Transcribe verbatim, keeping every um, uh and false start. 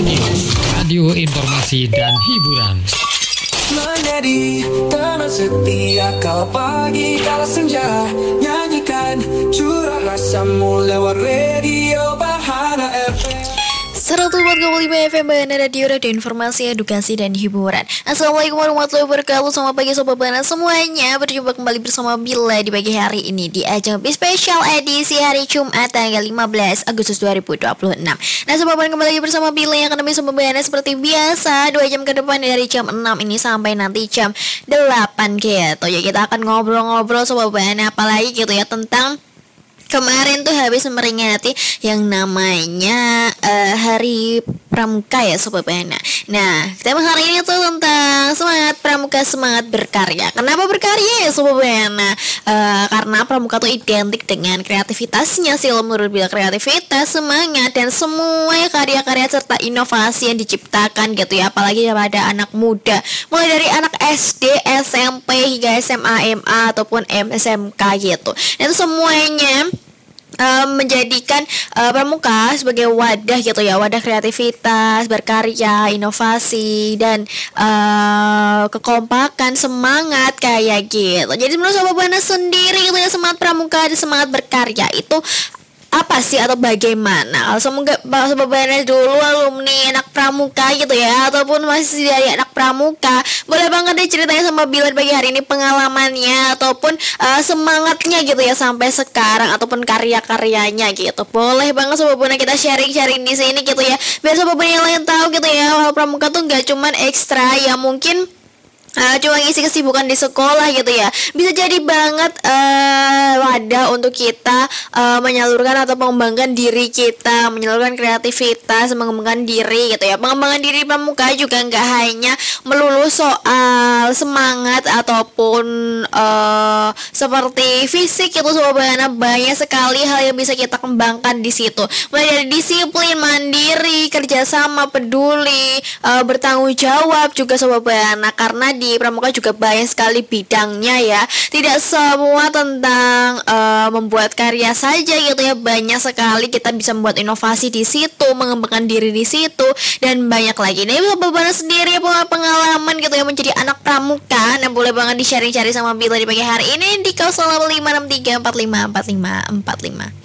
Radio, radio informasi dan hiburan. Menjadi teman setia kala pagi kala senja, nyanyikan curah rasamu lewat radio Bahana F M seratus empat koma lima F M Bahana Radio, radio informasi, edukasi, dan hiburan. Assalamualaikum warahmatullahi wabarakatuh. Selamat pagi Sobat Bahana semuanya. Berjumpa kembali bersama Bila di pagi hari ini di ajang spesial edisi hari Jumat tanggal lima belas Agustus dua ribu dua puluh enam. Nah Sobat Bahana, kembali lagi bersama Bila yang akan menemani Sobat Bahana seperti biasa dua jam ke depan dari jam enam ini sampai nanti jam delapan gitu. Ya kita akan ngobrol-ngobrol Sobat Bahana, apalagi gitu ya tentang kemarin tuh habis memperingati yang namanya uh, Hari Pramuka ya Sobat Bahana. Nah, tema hari ini tuh tentang semangat pramuka, semangat berkarya. Kenapa berkarya ya Sobat Bahana? Uh, karena pramuka tuh identik dengan kreativitasnya sih, menurut Bila, kreativitas, semangat, dan semua karya-karya serta inovasi yang diciptakan gitu ya. Apalagi pada anak muda, mulai dari anak S D, S M P, hingga S M A, M A, ataupun S M K gitu. Dan itu semuanya Uh, menjadikan uh, pramuka sebagai wadah gitu ya, wadah kreativitas, berkarya, inovasi, dan uh, kekompakan, semangat kayak gitu. Jadi menurut Sobat Bahana sendiri gitu ya, semangat pramuka dan semangat berkarya itu apa sih atau bagaimana? Kalau semoga Sobat Bahana dulu alumni anak pramuka gitu ya, ataupun masih dari anak pramuka, boleh banget deh ceritanya sama Bila bagi hari ini pengalamannya ataupun uh, semangatnya gitu ya sampai sekarang, ataupun karya-karyanya gitu. Boleh banget Sobat Bahana kita sharing-sharing di sini gitu ya, biar Sobat Bahana yang lain tahu gitu ya, kalau pramuka tuh nggak cuman ekstra ya mungkin Uh, cuma ngisi kesibukan di sekolah gitu ya, bisa jadi banget uh, wadah untuk kita uh, menyalurkan atau mengembangkan diri kita, menyalurkan kreativitas, mengembangkan diri gitu ya. Pengembangan diri pramuka juga nggak hanya melulu soal semangat ataupun uh, seperti fisik itu Sobat Bahana, banyak sekali hal yang bisa kita kembangkan di situ. Mulai dari disiplin, mandiri, kerjasama, peduli, uh, bertanggung jawab juga Sobat Bahana, karena di pramuka juga banyak sekali bidangnya ya. Tidak semua tentang uh, membuat karya saja gitu ya. Banyak sekali kita bisa membuat inovasi di situ, mengembangkan diri di situ, dan banyak lagi. Nah, Sobat Bahana sendiri punya pengalaman gitu ya menjadi anak pramuka. Nah, boleh banget di sharing-sharing sama Bila di pagi hari ini di nol satu lima enam tiga empat lima empat lima empat lima.